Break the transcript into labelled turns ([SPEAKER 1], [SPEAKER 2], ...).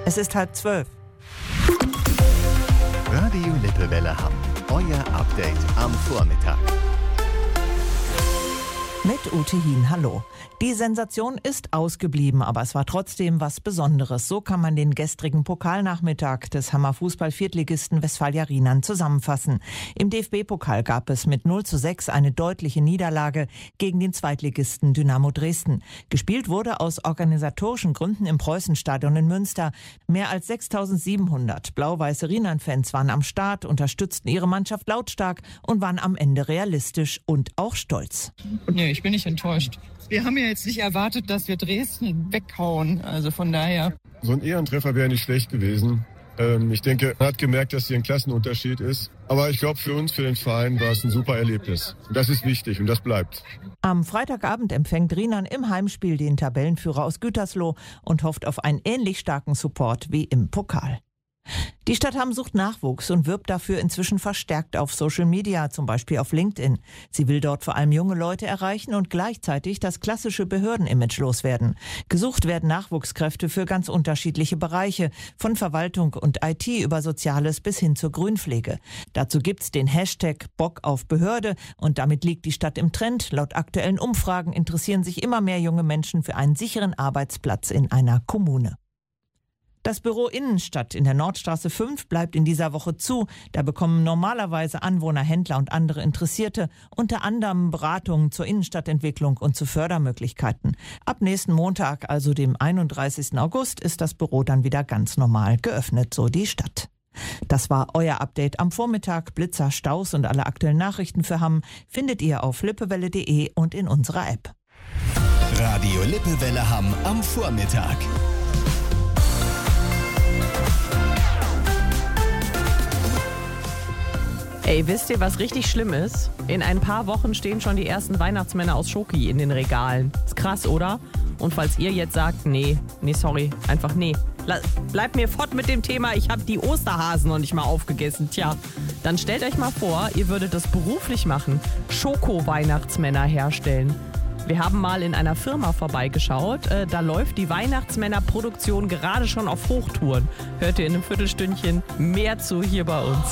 [SPEAKER 1] Es ist 11:30.
[SPEAKER 2] Radio Lippewelle Hamm. Euer Update am Vormittag.
[SPEAKER 1] Mit Ute Hien, hallo. Die Sensation ist ausgeblieben, aber es war trotzdem was Besonderes. So kann man den gestrigen Pokalnachmittag des Hammer Fußball-Viertligisten Westfalia Rienan zusammenfassen. Im DFB-Pokal gab es mit 0:6 eine deutliche Niederlage gegen den Zweitligisten Dynamo Dresden. Gespielt wurde aus organisatorischen Gründen im Preußenstadion in Münster. Mehr als 6.700 blau-weiße Rienan-Fans waren am Start, unterstützten ihre Mannschaft lautstark und waren am Ende realistisch und auch stolz.
[SPEAKER 3] Nee, ich bin nicht enttäuscht. Wir haben ja jetzt nicht erwartet, dass wir Dresden weghauen. Also von daher.
[SPEAKER 4] So ein Ehrentreffer wäre nicht schlecht gewesen. Ich denke, man hat gemerkt, dass hier ein Klassenunterschied ist. Aber ich glaube, für uns, für den Verein, war es ein super Erlebnis. Und das ist wichtig und das bleibt.
[SPEAKER 1] Am Freitagabend empfängt Rienan im Heimspiel den Tabellenführer aus Gütersloh und hofft auf einen ähnlich starken Support wie im Pokal. Die Stadt Hamm sucht Nachwuchs und wirbt dafür inzwischen verstärkt auf Social Media, zum Beispiel auf LinkedIn. Sie will dort vor allem junge Leute erreichen und gleichzeitig das klassische Behördenimage loswerden. Gesucht werden Nachwuchskräfte für ganz unterschiedliche Bereiche, von Verwaltung und IT über Soziales bis hin zur Grünpflege. Dazu gibt's den Hashtag Bock auf Behörde und damit liegt die Stadt im Trend. Laut aktuellen Umfragen interessieren sich immer mehr junge Menschen für einen sicheren Arbeitsplatz in einer Kommune. Das Büro Innenstadt in der Nordstraße 5 bleibt in dieser Woche zu. Da bekommen normalerweise Anwohner, Händler und andere Interessierte unter anderem Beratungen zur Innenstadtentwicklung und zu Fördermöglichkeiten. Ab nächsten Montag, also dem 31. August, ist das Büro dann wieder ganz normal geöffnet, so die Stadt. Das war euer Update am Vormittag. Blitzer, Staus und alle aktuellen Nachrichten für Hamm findet ihr auf lippewelle.de und in unserer App.
[SPEAKER 2] Radio Lippewelle Hamm am Vormittag.
[SPEAKER 5] Ey, wisst ihr, was richtig schlimm ist? In ein paar Wochen stehen schon die ersten Weihnachtsmänner aus Schoki in den Regalen. Ist krass, oder? Und falls ihr jetzt sagt, nee, sorry, einfach nee. Bleibt mir fort mit dem Thema, ich habe die Osterhasen noch nicht mal aufgegessen. Tja, dann stellt euch mal vor, ihr würdet das beruflich machen. Schoko-Weihnachtsmänner herstellen. Wir haben mal in einer Firma vorbeigeschaut. Da läuft die Weihnachtsmännerproduktion gerade schon auf Hochtouren. Hört ihr in einem Viertelstündchen mehr zu hier bei uns.